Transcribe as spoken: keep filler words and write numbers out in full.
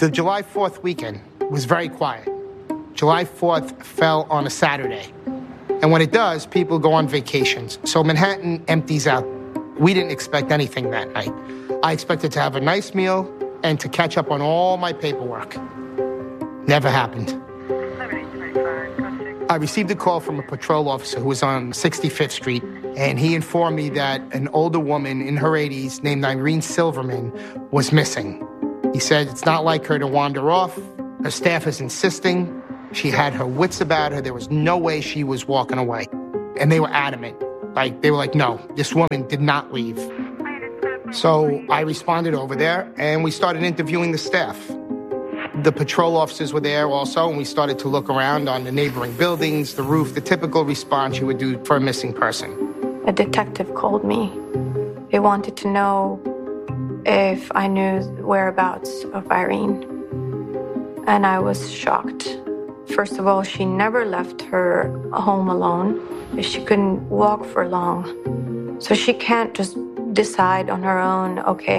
The July fourth weekend was very quiet. July fourth fell on a Saturday. And when it does, people go on vacations. So Manhattan empties out. We didn't expect anything that night. I expected to have a nice meal and to catch up on all my paperwork. Never happened. I received a call from a patrol officer who was on sixty-fifth Street, and he informed me that an older woman in her eighties named Irene Silverman was missing. He said it's not like her to wander off. Her staff is insisting. She had her wits about her. There was no way she was walking away. And they were adamant. Like, they were like, no, this woman did not leave. So I responded over there, and we started interviewing the staff. The patrol officers were there also, and we started to look around on the neighboring buildings, the roof, the typical response you would do for a missing person. A detective called me. He wanted to know if I knew whereabouts of Irene. And I was shocked. First of all, she never left her home alone. She couldn't walk for long. So she can't just decide on her own, okay,